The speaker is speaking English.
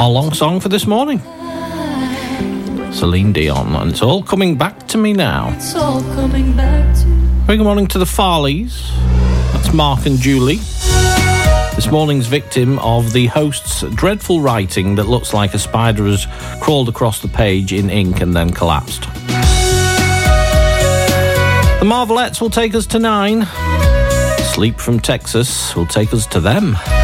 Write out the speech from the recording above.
our long song for this morning. Celine Dion, and it's all coming back to me now. It's all coming back to me. Very good morning to the Farleys. That's Mark and Julie. This morning's victim of the host's dreadful writing that looks like a spider has crawled across the page in ink and then collapsed. The Marvelettes will take us to 9. Sleep from Texas will take us to them.